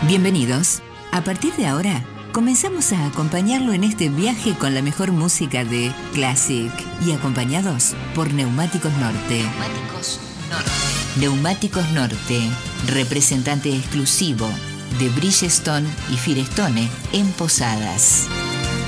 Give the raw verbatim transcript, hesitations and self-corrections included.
Bienvenidos. A partir de ahora, comenzamos a acompañarlo en este viaje con la mejor música de Classic y acompañados por Neumáticos Norte. Neumáticos Norte. Neumáticos Norte, representante exclusivo de Bridgestone y Firestone en Posadas.